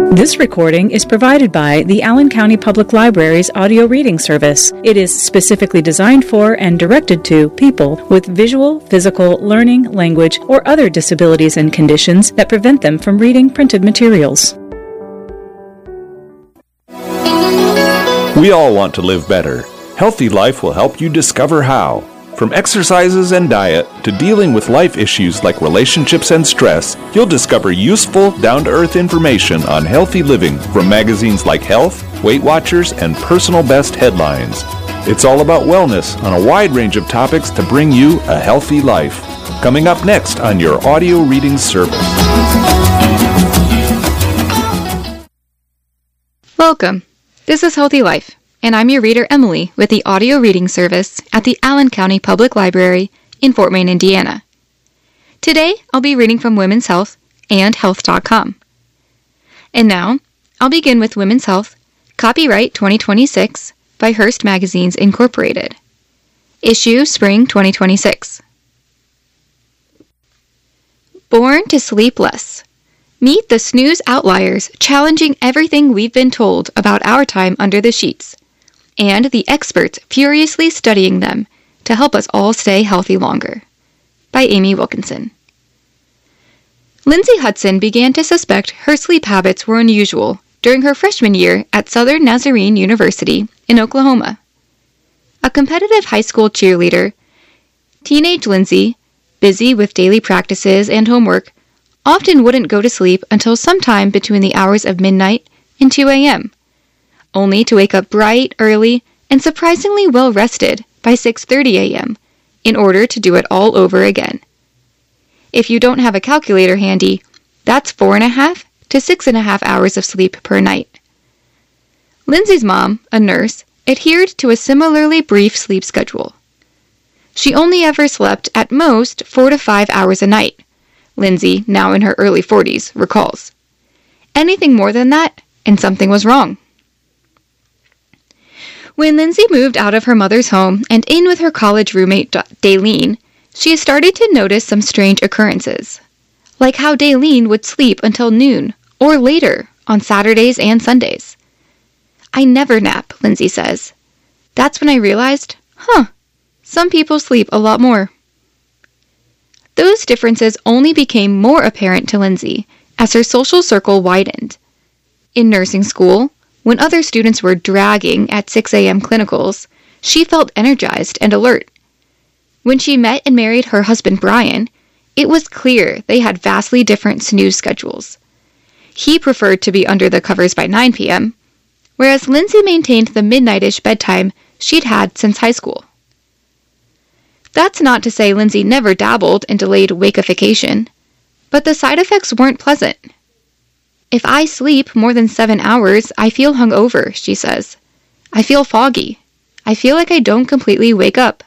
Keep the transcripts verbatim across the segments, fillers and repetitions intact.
This recording is provided by the Allen County Public Library's audio reading service. It is specifically designed for and directed to people with visual, physical, learning, language, or other disabilities and conditions that prevent them from reading printed materials. We all want to live better. Healthy Life will help you discover how. From exercises and diet to dealing with life issues like relationships and stress, you'll discover useful, down-to-earth information on healthy living from magazines like Health, Weight Watchers, and Personal Best headlines. It's all about wellness on a wide range of topics to bring you a healthy life. Coming up next on your audio reading service. Welcome. This is Healthy Life, and I'm your reader, Emily, with the audio reading service at the Allen County Public Library in Fort Wayne, Indiana. Today, I'll be reading from Women's Health and Health dot com. And now, I'll begin with Women's Health, Copyright twenty twenty-six by Hearst Magazines, Incorporated. Issue Spring twenty twenty-six. Born to Sleep Less. Meet the snooze outliers challenging everything we've been told about our time under the sheets, and the experts furiously studying them to help us all stay healthy longer. By Amy Wilkinson. Lindsay Hudson began to suspect her sleep habits were unusual during her freshman year at Southern Nazarene University in Oklahoma. A competitive high school cheerleader, teenage Lindsay, busy with daily practices and homework, often wouldn't go to sleep until sometime between the hours of midnight and two a.m., only to wake up bright, early, and surprisingly well-rested by six thirty a.m. in order to do it all over again. If you don't have a calculator handy, that's four and a half to six and a half hours of sleep per night. Lindsay's mom, a nurse, adhered to a similarly brief sleep schedule. She only ever slept at most four to five hours a night, Lindsay, now in her early forties, recalls. Anything more than that, and something was wrong. When Lindsay moved out of her mother's home and in with her college roommate, Daylene, she started to notice some strange occurrences, like how Daylene would sleep until noon or later on Saturdays and Sundays. I never nap, Lindsay says. That's when I realized, huh, some people sleep a lot more. Those differences only became more apparent to Lindsay as her social circle widened. In nursing school, when other students were dragging at six a.m. clinicals, she felt energized and alert. When she met and married her husband Brian, it was clear they had vastly different snooze schedules. He preferred to be under the covers by nine p.m., whereas Lindsay maintained the midnight-ish bedtime she'd had since high school. That's not to say Lindsay never dabbled in delayed wakeification, but the side effects weren't pleasant. If I sleep more than seven hours, I feel hungover, she says. I feel foggy. I feel like I don't completely wake up.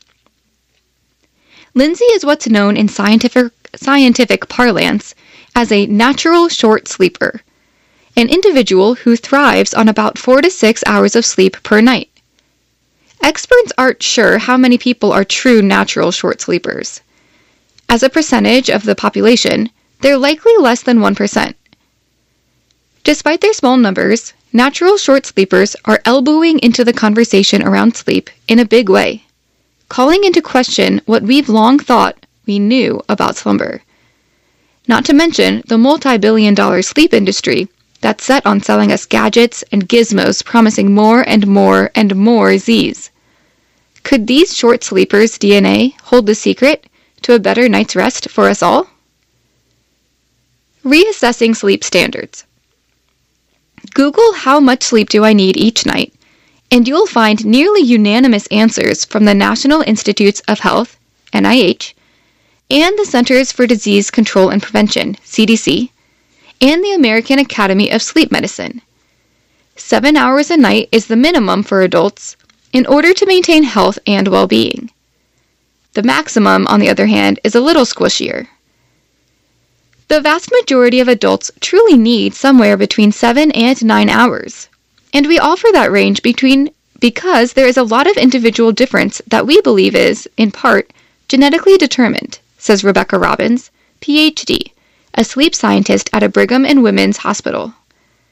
Lindsay is what's known in scientific, scientific parlance as a natural short sleeper, an individual who thrives on about four to six hours of sleep per night. Experts aren't sure how many people are true natural short sleepers. As a percentage of the population, they're likely less than one percent. Despite their small numbers, natural short sleepers are elbowing into the conversation around sleep in a big way, calling into question what we've long thought we knew about slumber. Not to mention the multi-billion dollar sleep industry that's set on selling us gadgets and gizmos promising more and more and more Z's. Could these short sleepers' D N A hold the secret to a better night's rest for us all? Reassessing sleep standards. Google how much sleep do I need each night, and you'll find nearly unanimous answers from the National Institutes of Health, N I H, and the Centers for Disease Control and Prevention, C D C, and the American Academy of Sleep Medicine. Seven hours a night is the minimum for adults in order to maintain health and well-being. The maximum, on the other hand, is a little squishier. The vast majority of adults truly need somewhere between seven and nine hours, and we offer that range between because there is a lot of individual difference that we believe is, in part, genetically determined, says Rebecca Robbins, P H D, a sleep scientist at a Brigham and Women's Hospital.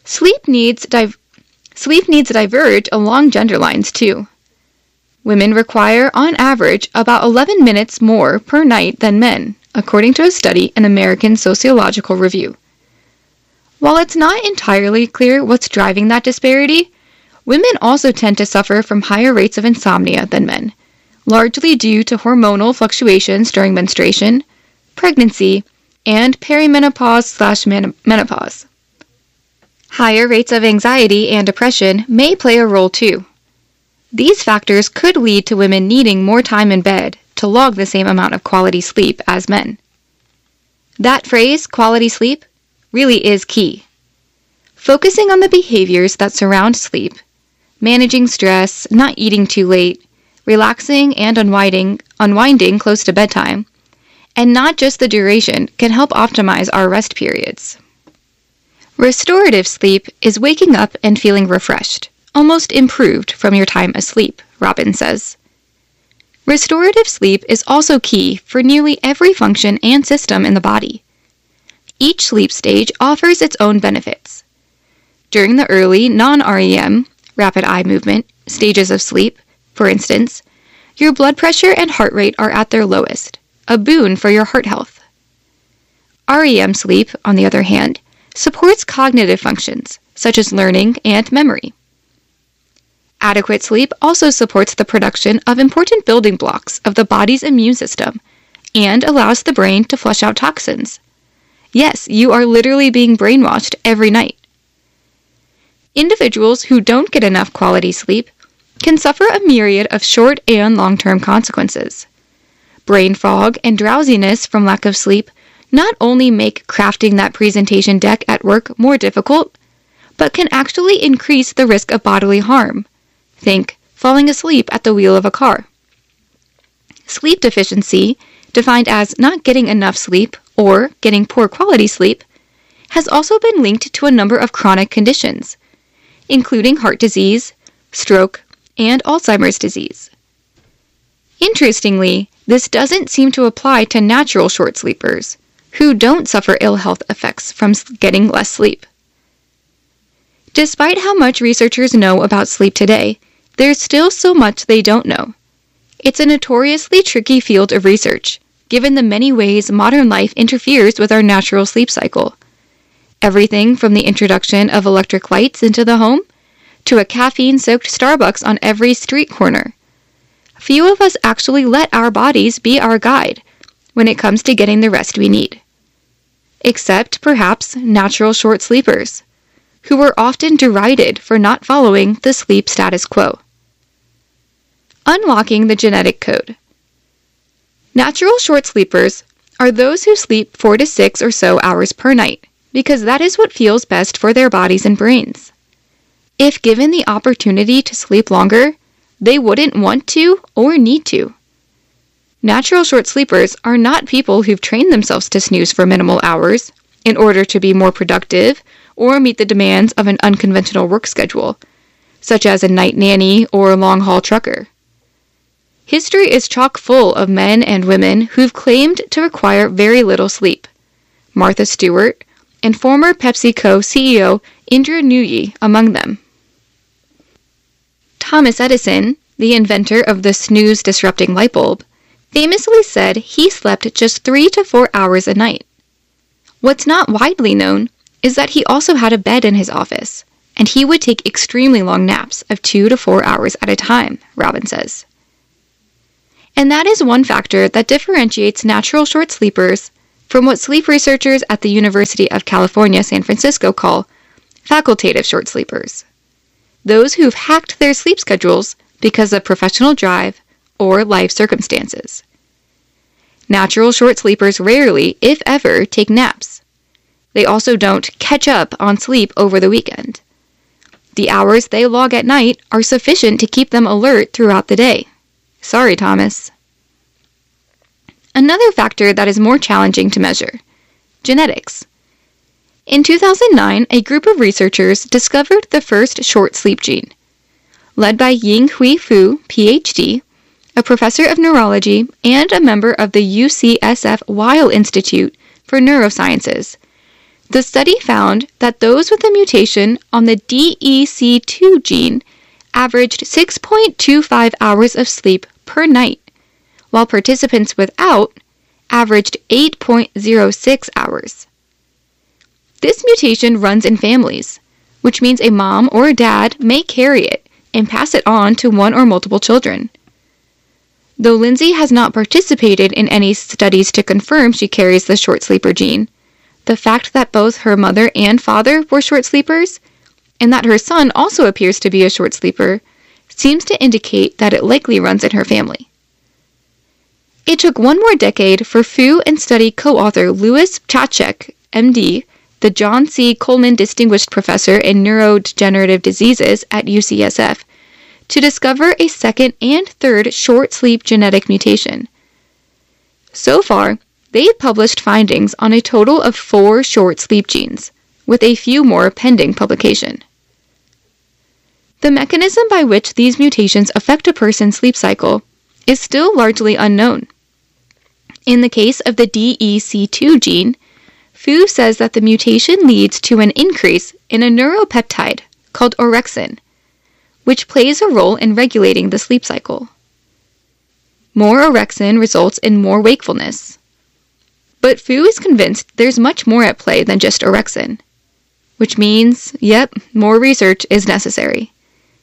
Sleep needs, div- sleep needs diverge along gender lines, too. Women require, on average, about eleven minutes more per night than men, according to a study in American Sociological Review. While it's not entirely clear what's driving that disparity, women also tend to suffer from higher rates of insomnia than men, largely due to hormonal fluctuations during menstruation, pregnancy, and perimenopause slash menopause. Higher rates of anxiety and depression may play a role too. These factors could lead to women needing more time in bed to log the same amount of quality sleep as men. That phrase, quality sleep, really is key. Focusing on the behaviors that surround sleep, managing stress, not eating too late, relaxing and unwinding, unwinding close to bedtime, and not just the duration, can help optimize our rest periods. Restorative sleep is waking up and feeling refreshed, almost improved from your time asleep, Robbins says. Restorative sleep is also key for nearly every function and system in the body. Each sleep stage offers its own benefits. During the early non-R E M, rapid eye movement, stages of sleep, for instance, your blood pressure and heart rate are at their lowest, a boon for your heart health. R E M sleep, on the other hand, supports cognitive functions, such as learning and memory. Adequate sleep also supports the production of important building blocks of the body's immune system and allows the brain to flush out toxins. Yes, you are literally being brainwashed every night. Individuals who don't get enough quality sleep can suffer a myriad of short and long-term consequences. Brain fog and drowsiness from lack of sleep not only make crafting that presentation deck at work more difficult, but can actually increase the risk of bodily harm. Think falling asleep at the wheel of a car. Sleep deficiency, defined as not getting enough sleep or getting poor quality sleep, has also been linked to a number of chronic conditions, including heart disease, stroke, and Alzheimer's disease. Interestingly, this doesn't seem to apply to natural short sleepers, who don't suffer ill health effects from getting less sleep. Despite how much researchers know about sleep today, there's still so much they don't know. It's a notoriously tricky field of research, given the many ways modern life interferes with our natural sleep cycle. Everything from the introduction of electric lights into the home, to a caffeine-soaked Starbucks on every street corner. Few of us actually let our bodies be our guide when it comes to getting the rest we need. Except, perhaps, natural short sleepers, who are often derided for not following the sleep status quo. Unlocking the genetic code. Natural short sleepers are those who sleep four to six or so hours per night, because that is what feels best for their bodies and brains. If given the opportunity to sleep longer, they wouldn't want to or need to. Natural short sleepers are not people who've trained themselves to snooze for minimal hours in order to be more productive or meet the demands of an unconventional work schedule, such as a night nanny or a long-haul trucker. History is chock full of men and women who've claimed to require very little sleep. Martha Stewart and former PepsiCo C E O Indra Nooyi among them. Thomas Edison, the inventor of the snooze-disrupting light bulb, famously said he slept just three to four hours a night. What's not widely known is that he also had a bed in his office, and he would take extremely long naps of two to four hours at a time, Robin says. And that is one factor that differentiates natural short sleepers from what sleep researchers at the University of California, San Francisco call facultative short sleepers. Those who've hacked their sleep schedules because of professional drive or life circumstances. Natural short sleepers rarely, if ever, take naps. They also don't catch up on sleep over the weekend. The hours they log at night are sufficient to keep them alert throughout the day. Sorry, Thomas. Another factor that is more challenging to measure: genetics. In two thousand nine, a group of researchers discovered the first short sleep gene. Led by Ying Hui Fu, P H D, a professor of neurology and a member of the U C S F Weill Institute for Neurosciences, The study found that those with a mutation on the D E C two gene averaged six point two five hours of sleep per night, while participants without averaged eight point zero six hours. This mutation runs in families, which means a mom or a dad may carry it and pass it on to one or multiple children. Though Lindsay has not participated in any studies to confirm she carries the short sleeper gene, the fact that both her mother and father were short sleepers, and that her son also appears to be a short sleeper, seems to indicate that it likely runs in her family. It took one more decade for Fu and study co-author Louis Ptacek, M D, the John C. Coleman Distinguished Professor in Neurodegenerative Diseases at U C S F, to discover a second and third short sleep genetic mutation. So far, they've published findings on a total of four short sleep genes, with a few more pending publication. The mechanism by which these mutations affect a person's sleep cycle is still largely unknown. In the case of the D E C two gene, Fu says that the mutation leads to an increase in a neuropeptide called orexin, which plays a role in regulating the sleep cycle. More orexin results in more wakefulness. But Fu is convinced there's much more at play than just orexin, which means, yep, more research is necessary.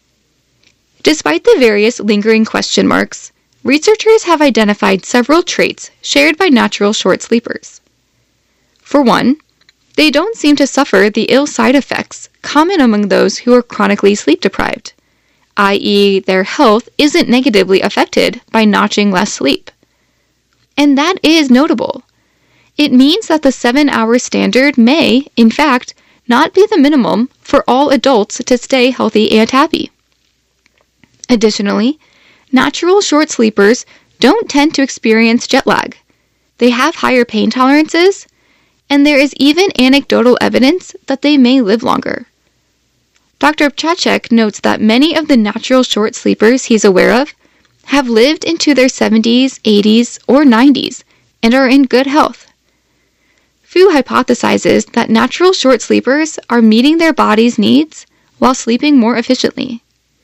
Despite the various lingering question marks, researchers have identified several traits shared by natural short sleepers. For one, they don't seem to suffer the ill side effects common among those who are chronically sleep deprived, that is, their health isn't negatively affected by notching less sleep. And that is notable. It means that the seven-hour standard may, in fact, not be the minimum for all adults to stay healthy and happy. Additionally, natural short sleepers don't tend to experience jet lag. They have higher pain tolerances, and there is even anecdotal evidence that they may live longer. Doctor Ptacek notes that many of the natural short sleepers he's aware of have lived into their seventies, eighties, or nineties and are in good health. Fu hypothesizes that natural short sleepers are meeting their body's needs while sleeping more efficiently.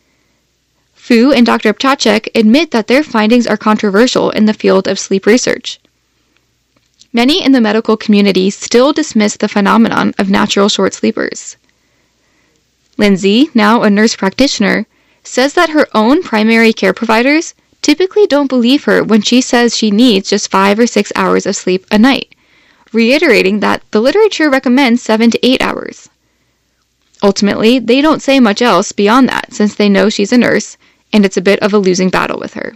Fu and Doctor Ptacek admit that their findings are controversial in the field of sleep research. Many in the medical community still dismiss the phenomenon of natural short sleepers. Lindsay, now a nurse practitioner, says that her own primary care providers typically don't believe her when she says she needs just five or six hours of sleep a night, reiterating that the literature recommends seven to eight hours. Ultimately, they don't say much else beyond that since they know she's a nurse, and it's a bit of a losing battle with her.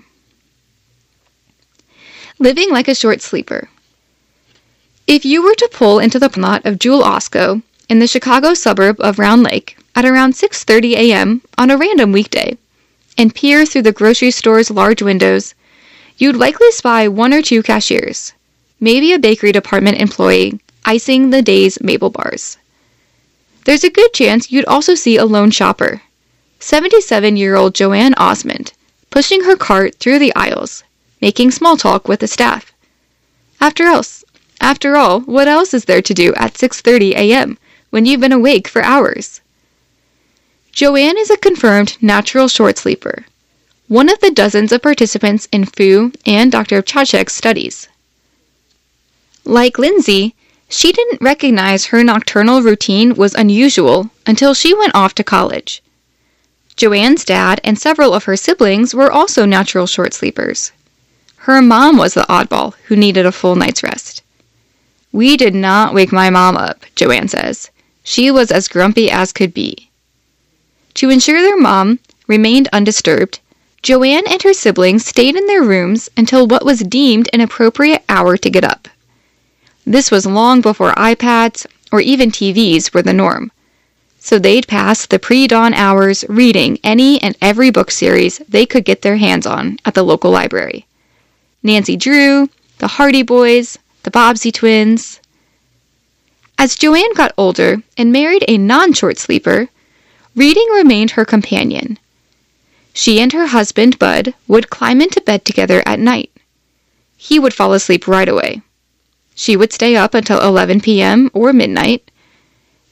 Living like a short sleeper. If you were to pull into the parking lot of Jewel Osco in the Chicago suburb of Round Lake at around six thirty a.m. on a random weekday and peer through the grocery store's large windows, you'd likely spy one or two cashiers, maybe a bakery department employee, icing the day's maple bars. There's a good chance you'd also see a lone shopper, seventy-seven-year-old Joanne Osmond, pushing her cart through the aisles, making small talk with the staff. After else, After all, what else is there to do at six thirty a.m. when you've been awake for hours? Joanne is a confirmed natural short sleeper, one of the dozens of participants in Fu and Doctor Ptacek's studies. Like Lindsay, she didn't recognize her nocturnal routine was unusual until she went off to college. Joanne's dad and several of her siblings were also natural short sleepers. Her mom was the oddball who needed a full night's rest. "We did not wake my mom up," Joanne says. "She was as grumpy as could be." To ensure their mom remained undisturbed, Joanne and her siblings stayed in their rooms until what was deemed an appropriate hour to get up. This was long before iPads or even T Vs were the norm, so they'd pass the pre-dawn hours reading any and every book series they could get their hands on at the local library. Nancy Drew, the Hardy Boys, the Bobbsey Twins. As Joanne got older and married a non-short sleeper, reading remained her companion. She and her husband, Bud, would climb into bed together at night. He would fall asleep right away. She would stay up until eleven p.m. or midnight,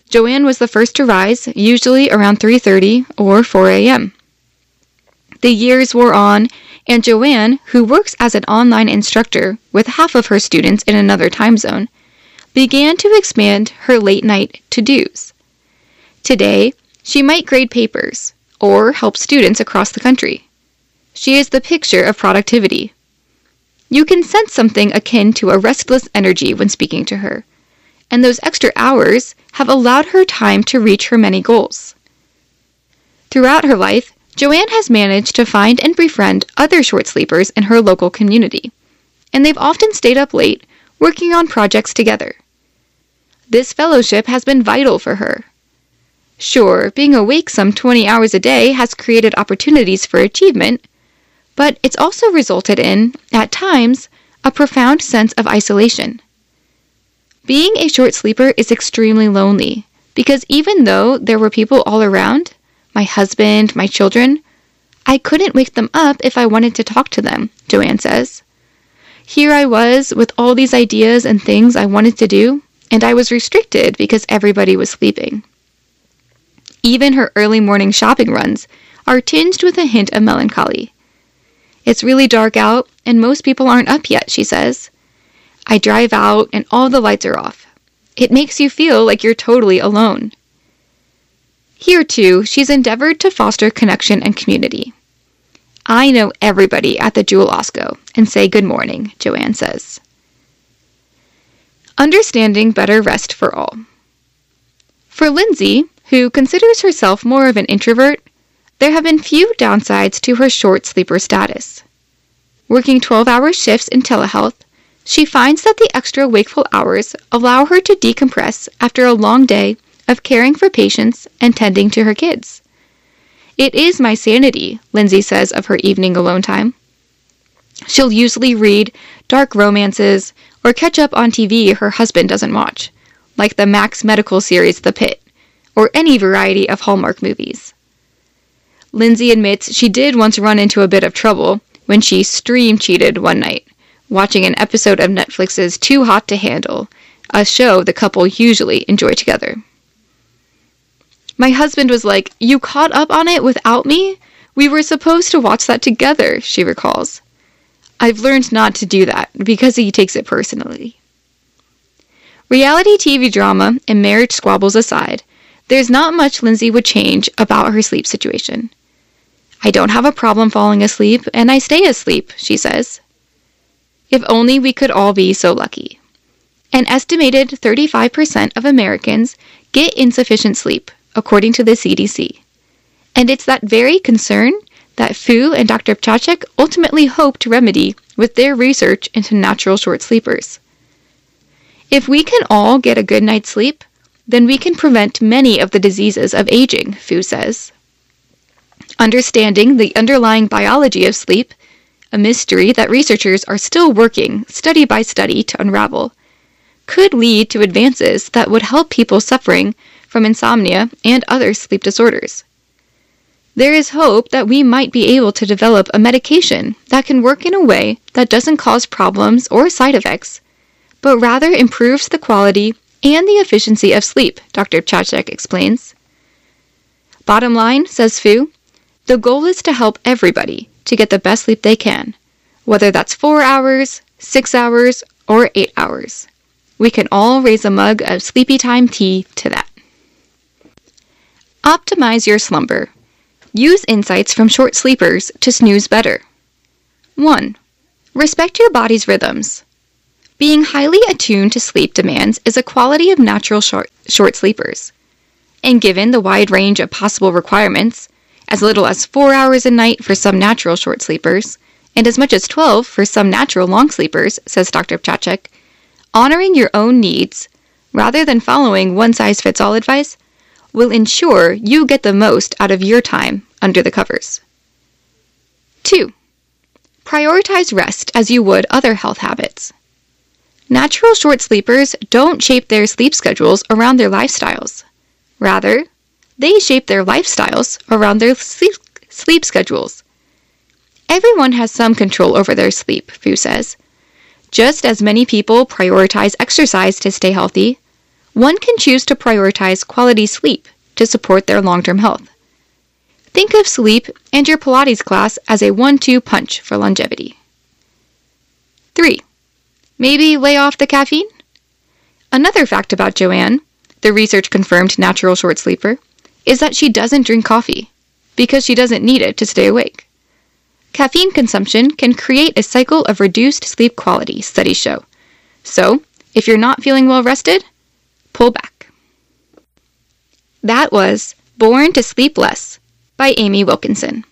Joanne was the first to rise, usually around three thirty or four a.m. The years wore on, and Joanne, who works as an online instructor with half of her students in another time zone, began to expand her late-night to-dos. Today, she might grade papers or help students across the country. She is the picture of productivity. You can sense something akin to a restless energy when speaking to her, and those extra hours have allowed her time to reach her many goals. Throughout her life, Joanne has managed to find and befriend other short sleepers in her local community, and they've often stayed up late working on projects together. This fellowship has been vital for her. Sure, being awake some twenty hours a day has created opportunities for achievement, but it's also resulted in, at times, a profound sense of isolation. Being a short sleeper is extremely lonely, because even though there were people all around, my husband, my children, I couldn't wake them up if I wanted to talk to them, Joanne says. Here I was with all these ideas and things I wanted to do, and I was restricted because everybody was sleeping. Even her early morning shopping runs are tinged with a hint of melancholy. It's really dark out, and most people aren't up yet, she says. I drive out, and all the lights are off. It makes you feel like you're totally alone. Here, too, she's endeavored to foster connection and community. I know everybody at the Jewel Osco and say good morning, Joanne says. Understanding better rest for all. For Lindsay, who considers herself more of an introvert, there have been few downsides to her short sleeper status. Working twelve-hour shifts in telehealth, she finds that the extra wakeful hours allow her to decompress after a long day of caring for patients and tending to her kids. It is my sanity, Lindsay says of her evening alone time. She'll usually read dark romances or catch up on T V her husband doesn't watch, like the Max Medical series The Pit, or any variety of Hallmark movies. Lindsay admits she did once run into a bit of trouble when she stream cheated one night, watching an episode of Netflix's Too Hot to Handle, a show the couple usually enjoy together. My husband was like, "You caught up on it without me? We were supposed to watch that together," she recalls. I've learned not to do that because he takes it personally. Reality T V drama and marriage squabbles aside, there's not much Lindsay would change about her sleep situation. I don't have a problem falling asleep, and I stay asleep, she says. If only we could all be so lucky. An estimated thirty-five percent of Americans get insufficient sleep, according to the C D C. And it's that very concern that Fu and Doctor Ptacek ultimately hope to remedy with their research into natural short sleepers. If we can all get a good night's sleep, then we can prevent many of the diseases of aging, Fu says. Understanding the underlying biology of sleep, a mystery that researchers are still working study by study to unravel, could lead to advances that would help people suffering from insomnia and other sleep disorders. There is hope that we might be able to develop a medication that can work in a way that doesn't cause problems or side effects, but rather improves the quality and the efficiency of sleep, Doctor Ptacek explains. Bottom line, says Fu, the goal is to help everybody to get the best sleep they can, whether that's four hours, six hours, or eight hours. We can all raise a mug of sleepy time tea to that. Optimize your slumber. Use insights from short sleepers to snooze better. one. Respect your body's rhythms. Being highly attuned to sleep demands is a quality of natural short, short sleepers. And given the wide range of possible requirements, as little as four hours a night for some natural short sleepers, and as much as twelve for some natural long sleepers, says Doctor Ptacek, honoring your own needs, rather than following one-size-fits-all advice, will ensure you get the most out of your time under the covers. two. Prioritize rest as you would other health habits. Natural short sleepers don't shape their sleep schedules around their lifestyles. Rather, they shape their lifestyles around their sleep, sleep schedules. Everyone has some control over their sleep, Fu says. Just as many people prioritize exercise to stay healthy, one can choose to prioritize quality sleep to support their long-term health. Think of sleep and your Pilates class as a one two punch for longevity. three. Maybe lay off the caffeine? Another fact about Joanne, the research-confirmed natural short sleeper, is that she doesn't drink coffee because she doesn't need it to stay awake. Caffeine consumption can create a cycle of reduced sleep quality, studies show. So, if you're not feeling well rested, pull back. That was Born to Sleep Less by Amy Wilkinson.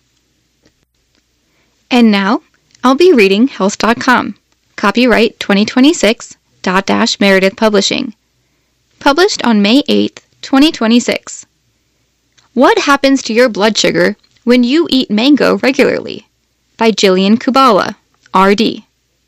And now, I'll be reading health dot com, copyright twenty twenty-six, Dot Dash Meredith Publishing. Published on May eighth, twenty twenty-six. What happens to your blood sugar when you eat mango regularly? By Jillian Kubala, R D.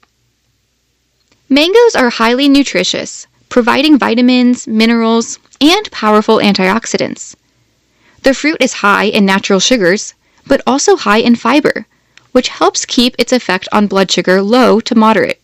Mangoes are highly nutritious, providing vitamins, minerals, and powerful antioxidants. The fruit is high in natural sugars, but also high in fiber, which helps keep its effect on blood sugar low to moderate.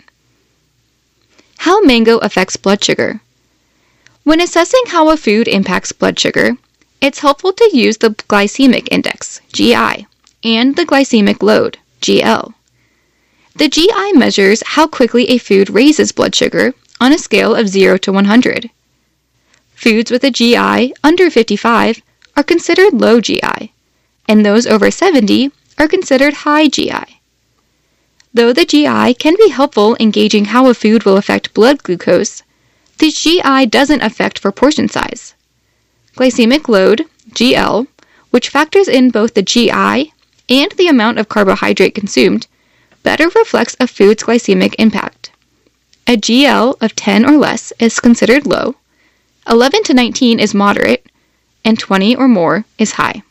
How mango affects blood sugar. When assessing how a food impacts blood sugar, it's helpful to use the glycemic index, G I, and the glycemic load, G L. The G I measures how quickly a food raises blood sugar on a scale of zero to one hundred. Foods with a G I under fifty-five are considered low G I, and those over seventy are considered high G I. Though the G I can be helpful in gauging how a food will affect blood glucose, the G I doesn't affect for portion size. Glycemic load, G L, which factors in both the G I and the amount of carbohydrate consumed, better reflects a food's glycemic impact. A G L of ten or less is considered low, eleven to nineteen is moderate, and twenty or more is high.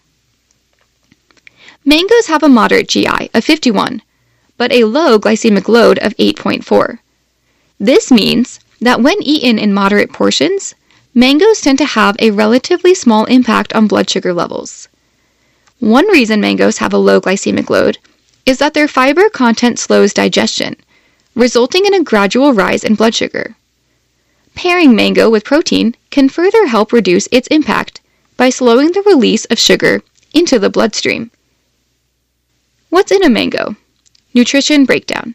Mangoes have a moderate G I of fifty-one, but a low glycemic load of eight point four. This means that when eaten in moderate portions, mangoes tend to have a relatively small impact on blood sugar levels. One reason mangoes have a low glycemic load is that their fiber content slows digestion, resulting in a gradual rise in blood sugar. Pairing mango with protein can further help reduce its impact by slowing the release of sugar into the bloodstream. What's in a mango? Nutrition breakdown.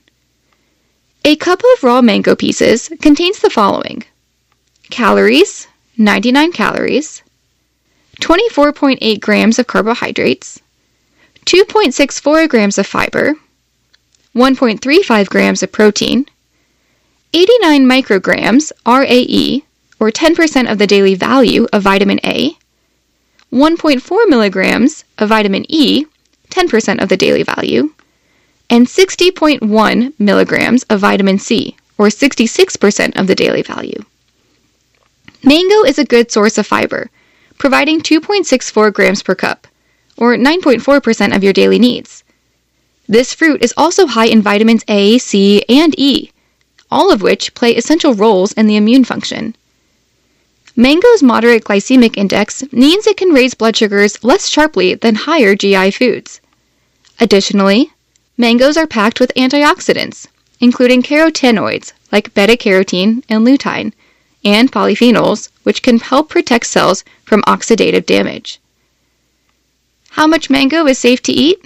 A cup of raw mango pieces contains the following: calories, ninety-nine calories, twenty-four point eight grams of carbohydrates, two point six four grams of fiber, one point three five grams of protein, eighty-nine micrograms R A E, or ten percent of the daily value of vitamin A, one point four milligrams of vitamin E, ten percent of the daily value, and sixty point one milligrams of vitamin C, or sixty-six percent of the daily value. Mango is a good source of fiber, providing two point six four grams per cup, or nine point four percent of your daily needs. This fruit is also high in vitamins A, C, and E, all of which play essential roles in the immune function. Mango's moderate glycemic index means it can raise blood sugars less sharply than higher G I foods. Additionally, mangoes are packed with antioxidants, including carotenoids like beta-carotene and lutein, and polyphenols, which can help protect cells from oxidative damage. How much mango is safe to eat?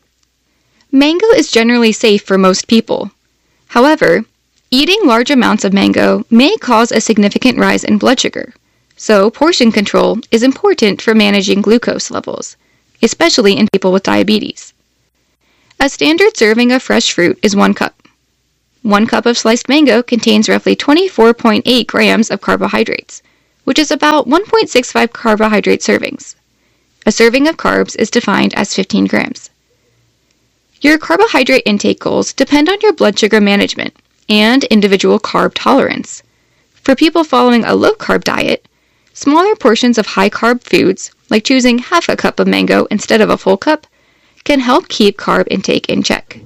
Mango is generally safe for most people. However, eating large amounts of mango may cause a significant rise in blood sugar, so portion control is important for managing glucose levels, especially in people with diabetes. A standard serving of fresh fruit is one cup. One cup of sliced mango contains roughly twenty-four point eight grams of carbohydrates, which is about one point six five carbohydrate servings. A serving of carbs is defined as fifteen grams. Your carbohydrate intake goals depend on your blood sugar management and individual carb tolerance. For people following a low-carb diet, smaller portions of high-carb foods, like choosing half a cup of mango instead of a full cup, can help keep carb intake in check.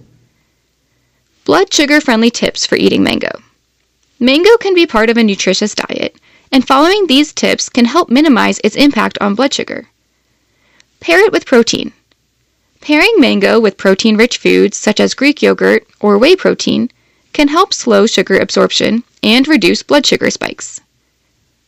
Blood sugar-friendly tips for eating mango. Mango can be part of a nutritious diet, and following these tips can help minimize its impact on blood sugar. Pair it with protein. Pairing mango with protein-rich foods such as Greek yogurt or whey protein can help slow sugar absorption and reduce blood sugar spikes.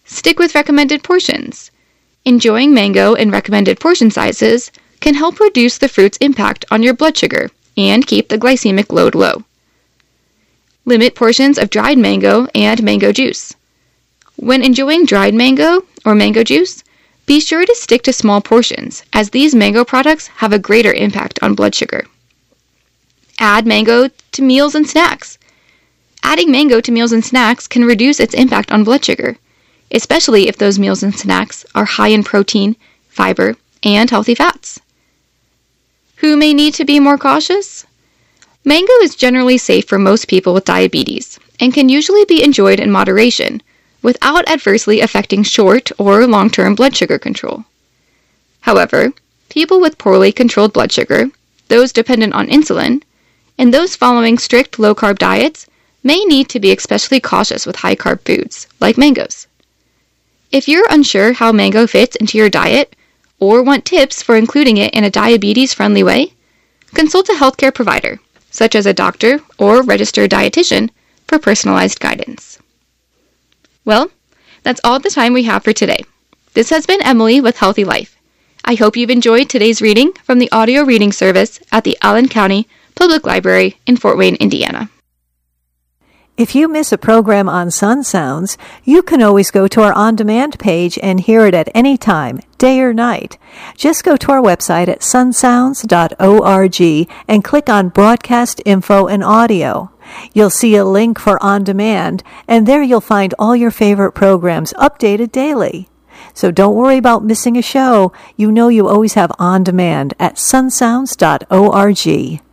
Stick with recommended portions. Enjoying mango in recommended portion sizes can help reduce the fruit's impact on your blood sugar and keep the glycemic load low. Limit portions of dried mango and mango juice. When enjoying dried mango or mango juice, be sure to stick to small portions, as these mango products have a greater impact on blood sugar. Add mango to meals and snacks. Adding mango to meals and snacks can reduce its impact on blood sugar, especially if those meals and snacks are high in protein, fiber, and healthy fats. Who may need to be more cautious? Mango is generally safe for most people with diabetes and can usually be enjoyed in moderation without adversely affecting short or long-term blood sugar control. However, people with poorly controlled blood sugar, those dependent on insulin, and those following strict low-carb diets may need to be especially cautious with high-carb foods, like mangoes. If you're unsure how mango fits into your diet, or want tips for including it in a diabetes-friendly way, consult a healthcare provider, such as a doctor or registered dietitian, for personalized guidance. Well, that's all the time we have for today. This has been Emily with Healthy Life. I hope you've enjoyed today's reading from the audio reading service at the Allen County Public Library in Fort Wayne, Indiana. If you miss a program on Sun Sounds, you can always go to our on-demand page and hear it at any time, day or night. Just go to our website at sun sounds dot org and click on Broadcast Info and Audio. You'll see a link for On Demand, and there you'll find all your favorite programs updated daily. So don't worry about missing a show. You know you always have On Demand at sun sounds dot org.